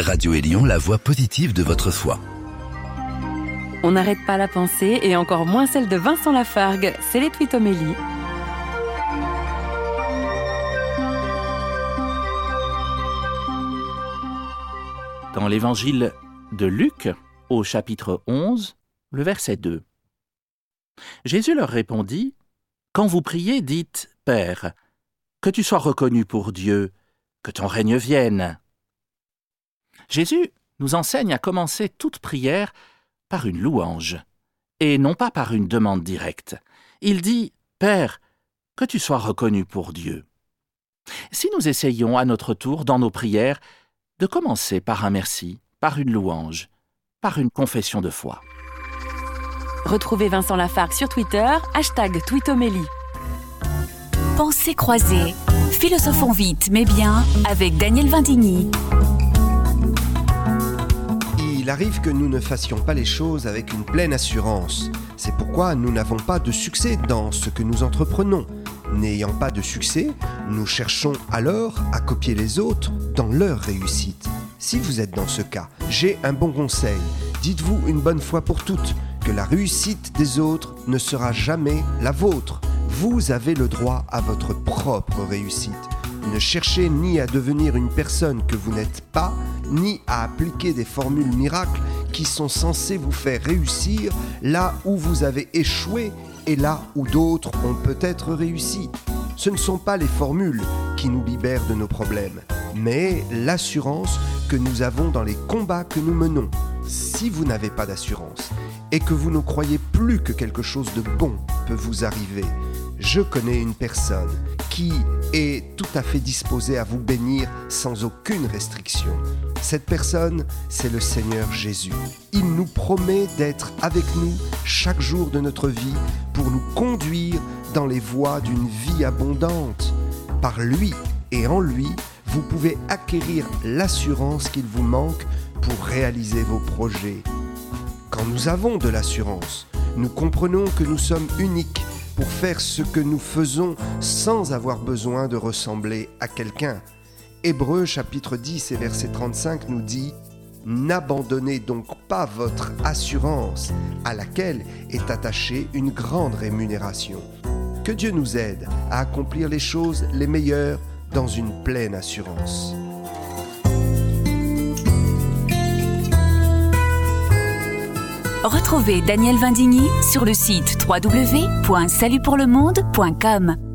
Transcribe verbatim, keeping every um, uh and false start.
Radio Élion, la voix positive de votre foi. On n'arrête pas la pensée et encore moins celle de Vincent Lafargue. C'est les Twitomélie. Dans l'évangile de Luc, au chapitre onze, le verset deux. Jésus leur répondit : « Quand vous priez, dites : Père, que tu sois reconnu pour Dieu, que ton règne vienne. » Jésus nous enseigne à commencer toute prière par une louange, et non pas par une demande directe. Il dit : « Père, que tu sois reconnu pour Dieu. » Si nous essayons à notre tour, dans nos prières, de commencer par un merci, par une louange, par une confession de foi. Retrouvez Vincent Lafargue sur Twitter, hashtag Twitomélie. Pensées croisées. Philosophons vite, mais bien, avec Daniel Vindigny. Il arrive que nous ne fassions pas les choses avec une pleine assurance. C'est pourquoi nous n'avons pas de succès dans ce que nous entreprenons. N'ayant pas de succès, nous cherchons alors à copier les autres dans leur réussite. Si vous êtes dans ce cas, j'ai un bon conseil. Dites-vous une bonne fois pour toutes que la réussite des autres ne sera jamais la vôtre. Vous avez le droit à votre propre réussite. Ne cherchez ni à devenir une personne que vous n'êtes pas, ni à appliquer des formules miracles qui sont censées vous faire réussir là où vous avez échoué et là où d'autres ont peut-être réussi. Ce ne sont pas les formules qui nous libèrent de nos problèmes, mais l'assurance que nous avons dans les combats que nous menons. Si vous n'avez pas d'assurance et que vous ne croyez plus que quelque chose de bon peut vous arriver, je connais une personne qui est tout à fait disposée à vous bénir sans aucune restriction. Cette personne, c'est le Seigneur Jésus. Il nous promet d'être avec nous chaque jour de notre vie pour nous conduire dans les voies d'une vie abondante. Par lui et en lui, vous pouvez acquérir l'assurance qu'il vous manque pour réaliser vos projets. Quand nous avons de l'assurance, nous comprenons que nous sommes uniques pour faire ce que nous faisons sans avoir besoin de ressembler à quelqu'un. Hébreux chapitre dix et verset trente-cinq nous dit « N'abandonnez donc pas votre assurance, à laquelle est attachée une grande rémunération. » Que Dieu nous aide à accomplir les choses les meilleures dans une pleine assurance. Retrouvez Daniel Vindigny sur le site w w w point salut pour le monde point com.